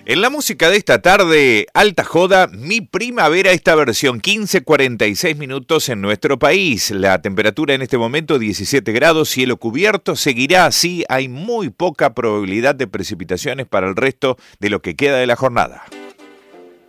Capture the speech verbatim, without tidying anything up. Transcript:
En la música de esta tarde, Alta Joda, Mi Primavera, esta versión, quince cuarenta y seis minutos en nuestro país. La temperatura en este momento diecisiete grados, cielo cubierto, seguirá así, hay muy poca probabilidad de precipitaciones para el resto de lo que queda de la jornada.